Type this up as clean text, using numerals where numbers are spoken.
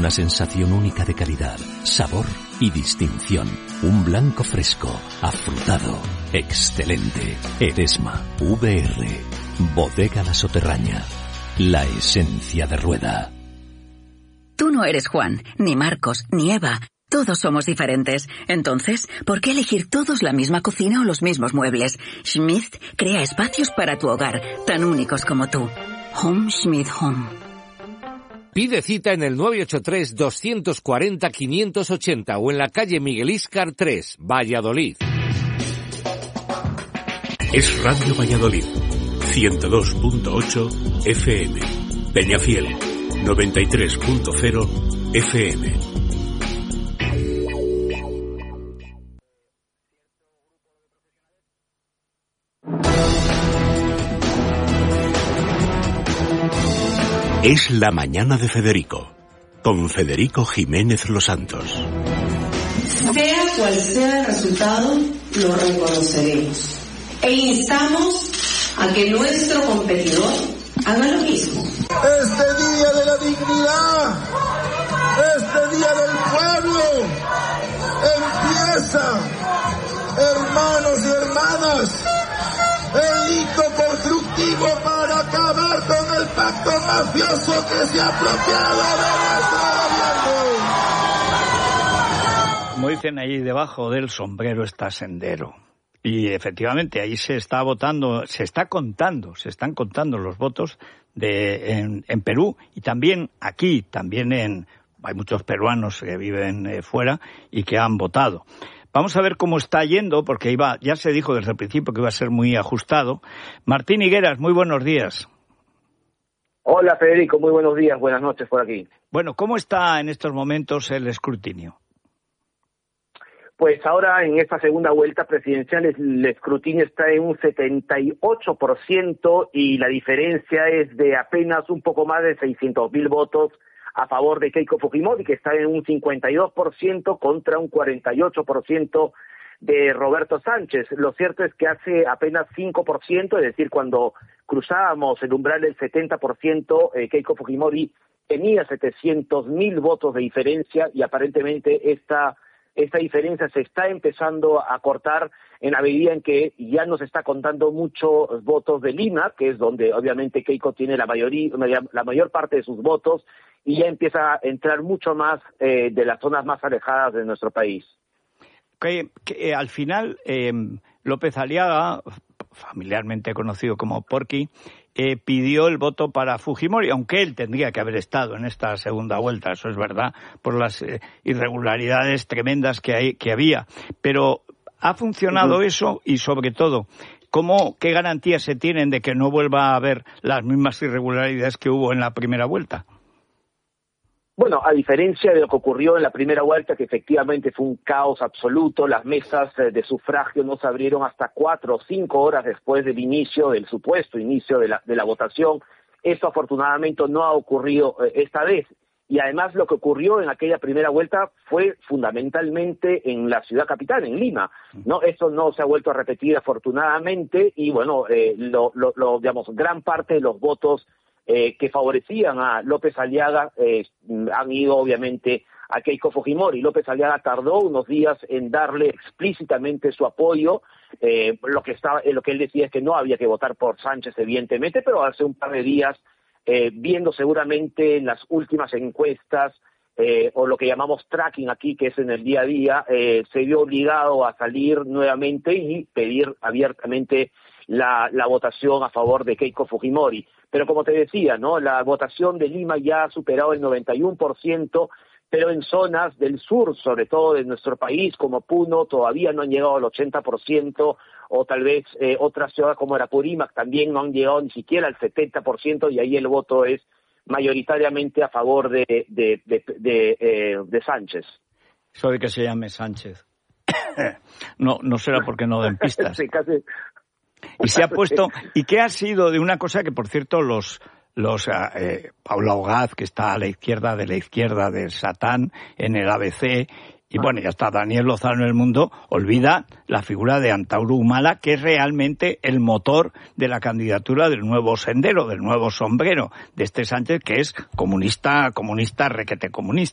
Una sensación única de calidad, sabor y distinción. Un blanco fresco, afrutado, excelente. Eresma, VR, Bodega La Soterraña. La esencia de Rueda. Tú no eres Juan, ni Marcos, ni Eva. Todos somos diferentes. Entonces, ¿por qué elegir todos la misma cocina o los mismos muebles? Schmidt crea espacios para tu hogar, tan únicos como tú. Home Schmidt Home. Pide cita en el 983-240-580 o en la calle Miguel Íscar 3, Valladolid. Es Radio Valladolid, 102.8 FM. Peñafiel, 93.0 FM. Es la mañana de Federico, con Federico Jiménez Los Santos. Sea cual sea el resultado, lo reconoceremos. E instamos a que nuestro competidor haga lo mismo. Este día de la dignidad, este día del pueblo, empieza, hermanos y hermanas, el hito constructivo para acabar con el pacto mafioso que se ha apropiado de nuestro gobierno. Como dicen ahí, debajo del sombrero está Sendero. Y efectivamente ahí se está votando, se están contando los votos en Perú y también aquí, hay muchos peruanos que viven fuera y que han votado. Vamos a ver cómo está yendo, porque ya se dijo desde el principio que iba a ser muy ajustado. Martín Higueras, muy buenos días. Hola Federico, muy buenos días, buenas noches por aquí. Bueno, ¿cómo está en estos momentos el escrutinio? Pues ahora en esta segunda vuelta presidencial el escrutinio está en un 78% y la diferencia es de apenas un poco más de 600.000 votos a favor de Keiko Fujimori, que está en un 52% contra un 48% de Roberto Sánchez. Lo cierto es que hace apenas 5%, es decir, cuando cruzábamos el umbral del 70%, Keiko Fujimori tenía 700.000 votos de diferencia y aparentemente esta diferencia se está empezando a cortar en la medida en que ya no se está contando muchos votos de Lima, que es donde obviamente Keiko tiene la mayor parte de sus votos, y ya empieza a entrar mucho más de las zonas más alejadas de nuestro país. Que al final López Aliaga, familiarmente conocido como Porky, pidió el voto para Fujimori, aunque él tendría que haber estado en esta segunda vuelta, eso es verdad, por las irregularidades tremendas que había. Pero ¿ha funcionado eso? Y sobre todo, ¿qué garantías se tienen de que no vuelva a haber las mismas irregularidades que hubo en la primera vuelta? Bueno, a diferencia de lo que ocurrió en la primera vuelta, que efectivamente fue un caos absoluto, las mesas de sufragio no se abrieron hasta 4 o 5 horas después del supuesto inicio de la votación. Eso afortunadamente no ha ocurrido esta vez. Y además lo que ocurrió en aquella primera vuelta fue fundamentalmente en la ciudad capital, en Lima, ¿no? Eso no se ha vuelto a repetir afortunadamente y bueno, gran parte de los votos que favorecían a López Aliaga han ido obviamente a Keiko Fujimori. López Aliaga tardó unos días en darle explícitamente su apoyo. Lo que él decía es que no había que votar por Sánchez evidentemente, pero hace un par de días viendo seguramente en las últimas encuestas o lo que llamamos tracking aquí, que es en el día a día, se vio obligado a salir nuevamente y pedir abiertamente la votación a favor de Keiko Fujimori. Pero como te decía, ¿no? La votación de Lima ya ha superado el 91%, pero en zonas del sur, sobre todo de nuestro país, como Puno, todavía no han llegado al 80%, o tal vez otras ciudades como Apurímac también no han llegado ni siquiera al 70%, y ahí el voto es mayoritariamente a favor de Sánchez. Eso de que se llame Sánchez. No será porque no den pistas. Sí, casi. Y se ha puesto, ¿y qué ha sido de una cosa que, por cierto, Paula Ogaz, que está a la izquierda de Satán en el ABC, y bueno, ya está Daniel Lozano en El Mundo, olvida la figura de Antauro Humala, que es realmente el motor de la candidatura del nuevo Sendero, del nuevo sombrero, de este Sánchez, que es comunista, requete comunista.